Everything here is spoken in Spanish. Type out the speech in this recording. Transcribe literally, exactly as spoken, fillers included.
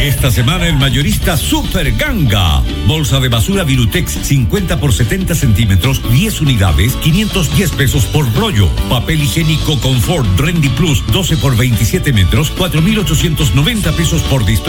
Esta semana el mayorista Super Ganga. Bolsa de basura Virutex cincuenta por setenta centímetros, diez unidades, quinientos diez pesos por rollo. Papel higiénico Confort Rendy Plus doce por veintisiete metros, cuatro mil ochocientos noventa pesos por distribuidor.